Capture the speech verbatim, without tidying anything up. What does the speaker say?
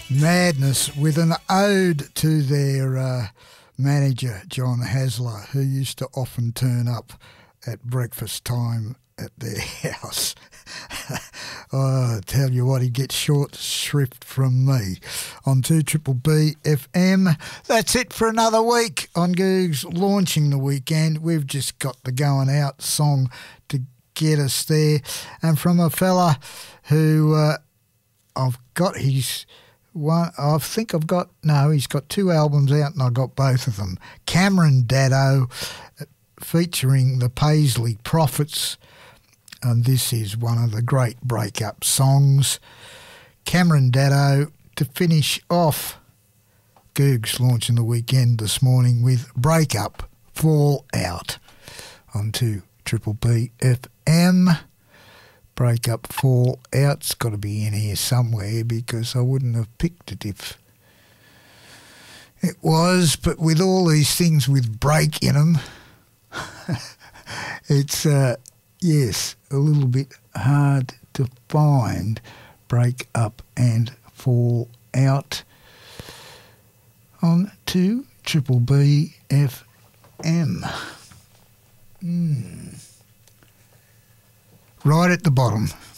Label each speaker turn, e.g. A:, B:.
A: Madness with an ode to their uh, manager, John Hasler, who used to often turn up at breakfast time at their house. Oh, I tell you what, he gets short shrift from me on two Triple B F M. That's it for another week on Googs Launching the Weekend. We've just got the Going Out song to get us there. And from a fella who uh, I've got his... One, I think I've got, no, he's got two albums out and I got both of them. Cameron Daddo, featuring the Paisley Prophets, and this is one of the great breakup songs. Cameron Daddo to finish off Googs Launching the Weekend this morning with Breakup Fall Out on two Triple B F M. Breakup Fall Out's got to be in here somewhere because I wouldn't have picked it if it was, but with all these things with break in them, it's, uh, yes, a little bit hard to find Break Up and Fall Out on two Triple B F M. Hmm. Right at the bottom.